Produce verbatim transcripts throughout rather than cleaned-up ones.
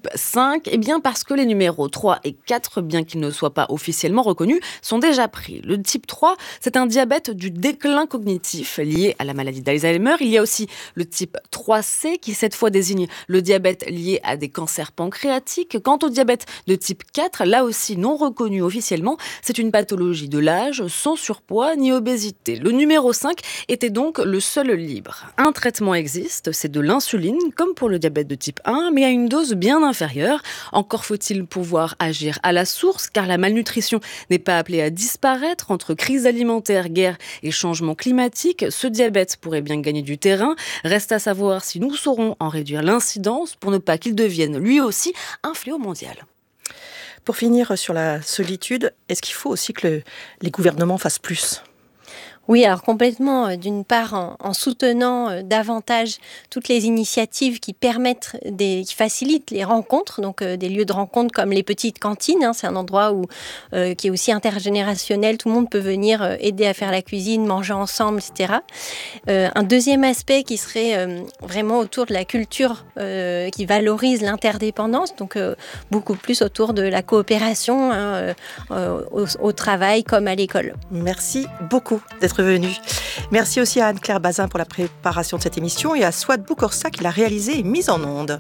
type cinq? Eh bien parce que les numéros trois et quatre, bien qu'ils ne soient pas officiellement reconnus, sont déjà pris. Le type trois, c'est un diabète du déclin cognitif lié à la maladie d'Alzheimer. Il y a aussi le type trois C qui cette fois désigne le diabète lié à des cancers pancréatiques. Quant au diabète de type quatre, là aussi non reconnu officiellement, c'est une pathologie de l'âge sans surpoids ni obésité. Le numéro cinq était donc le seul libre. Un traitement existe, c'est de l'insuline, comme pour le diabète de type un, mais à une dose bien inférieure. Encore faut-il pouvoir agir à la source, car la malnutrition n'est pas appelée à disparaître. Entre crise alimentaire, guerre et changement climatique, ce diabète pourrait bien gagner du terrain. Reste à savoir si nous saurons en réduire l'incidence pour ne pas qu'il devienne lui aussi un fléau mondial. Pour finir sur la solitude, est-ce qu'il faut aussi que le, les gouvernements fassent plus ? Oui, alors complètement, d'une part en, en soutenant euh, davantage toutes les initiatives qui permettent, des, qui facilitent les rencontres, donc euh, des lieux de rencontre comme les petites cantines, hein, c'est un endroit où, euh, qui est aussi intergénérationnel, tout le monde peut venir euh, aider à faire la cuisine, manger ensemble, et cetera. Euh, un deuxième aspect qui serait euh, vraiment autour de la culture euh, qui valorise l'interdépendance, donc euh, beaucoup plus autour de la coopération hein, euh, au, au travail comme à l'école. Merci beaucoup d'être venu. Merci aussi à Anne-Claire Bazin pour la préparation de cette émission et à Swad Boukorsa qui l'a réalisée et mise en onde.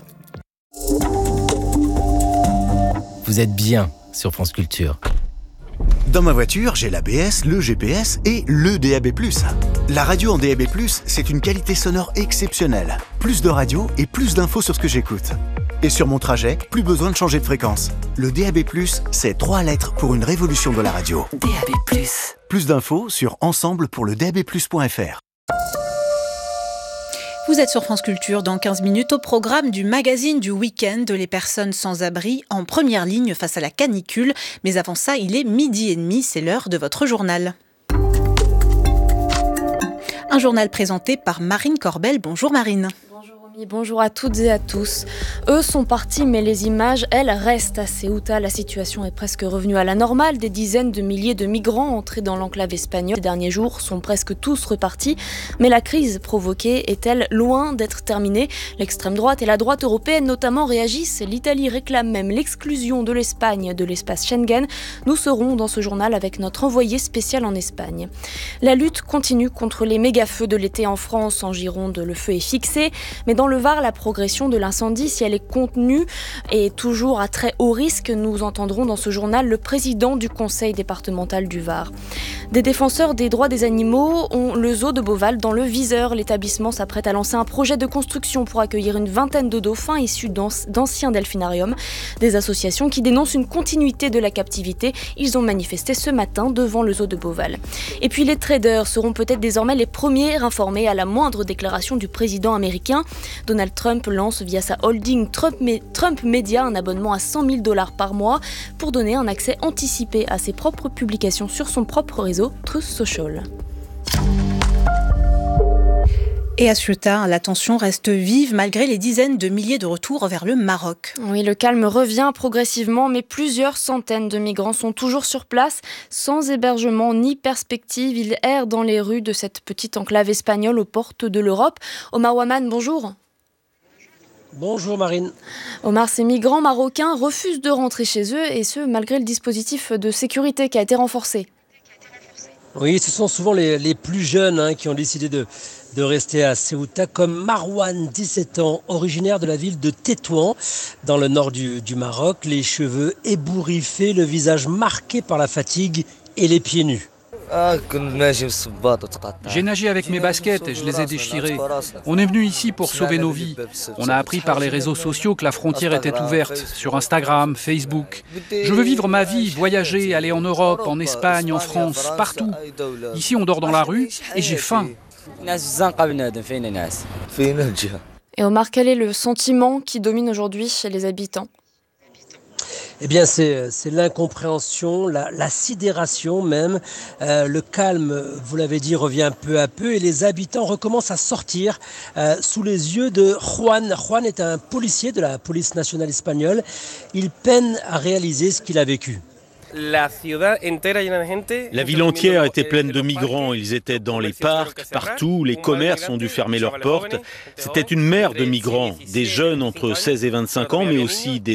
Vous êtes bien sur France Culture. Dans ma voiture, j'ai l'A B S, le G P S et le D A B plus. La radio en D A B plus, c'est une qualité sonore exceptionnelle. Plus de radio et plus d'infos sur ce que j'écoute. Et sur mon trajet, plus besoin de changer de fréquence. Le D A B plus, c'est trois lettres pour une révolution de la radio. D A B plus. Plus d'infos sur ensemble pour le d a b plus point f r. Vous êtes sur France Culture dans quinze minutes au programme du magazine du week-end de les personnes sans abri en première ligne face à la canicule. Mais avant ça, il est midi et demi, c'est l'heure de votre journal. Un journal présenté par Marine Corbel. Bonjour Marine. Bonjour à toutes et à tous. Eux sont partis, mais les images, elles, restent à Ceuta. La situation est presque revenue à la normale. Des dizaines de milliers de migrants entrés dans l'enclave espagnole ces derniers jours sont presque tous repartis. Mais la crise provoquée est-elle loin d'être terminée ? L'extrême droite et la droite européenne notamment réagissent. L'Italie réclame même l'exclusion de l'Espagne de l'espace Schengen. Nous serons dans ce journal avec notre envoyé spécial en Espagne. La lutte continue contre les méga-feux de l'été en France. En Gironde, le feu est fixé. Mais dans Dans le Var, la progression de l'incendie, si elle est contenue, est toujours à très haut risque. Nous entendrons dans ce journal le président du conseil départemental du Var. Des défenseurs des droits des animaux ont le zoo de Beauval dans le viseur. L'établissement s'apprête à lancer un projet de construction pour accueillir une vingtaine de dauphins issus d'anciens delphinariums. Des associations qui dénoncent une continuité de la captivité. Ils ont manifesté ce matin devant le zoo de Beauval. Et puis les traders seront peut-être désormais les premiers informés à la moindre déclaration du président américain. Donald Trump lance via sa holding Trump, Trump Media un abonnement à cent mille dollars par mois pour donner un accès anticipé à ses propres publications sur son propre réseau Truth Social. Et à Ceuta, la tension reste vive malgré les dizaines de milliers de retours vers le Maroc. Oui, le calme revient progressivement, mais plusieurs centaines de migrants sont toujours sur place, sans hébergement ni perspective. Ils errent dans les rues de cette petite enclave espagnole aux portes de l'Europe. Omar Waman, bonjour. Bonjour Marine. Omar, ces migrants marocains refusent de rentrer chez eux, et ce, malgré le dispositif de sécurité qui a été renforcé. Oui, ce sont souvent les, les plus jeunes hein, qui ont décidé de, de rester à Ceuta, comme Marwan, dix-sept ans, originaire de la ville de Tétouan, dans le nord du, du Maroc, les cheveux ébouriffés, le visage marqué par la fatigue et les pieds nus. J'ai nagé avec mes baskets et je les ai déchirées. On est venu ici pour sauver nos vies. On a appris par les réseaux sociaux que la frontière était ouverte, sur Instagram, Facebook. Je veux vivre ma vie, voyager, aller en Europe, en Espagne, en France, partout. Ici, on dort dans la rue et j'ai faim. Et Omar, quel est le sentiment qui domine aujourd'hui chez les habitants ? Eh bien, c'est, c'est l'incompréhension, la, la sidération même. Euh, le calme, vous l'avez dit, revient peu à peu et les habitants recommencent à sortir euh, sous les yeux de Juan. Juan est un policier de la police nationale espagnole. Il peine à réaliser ce qu'il a vécu. La ville entière était pleine de migrants, ils étaient dans les parcs, partout, les commerces ont dû fermer leurs portes. C'était une mer de migrants, des jeunes entre seize et vingt-cinq ans, mais aussi des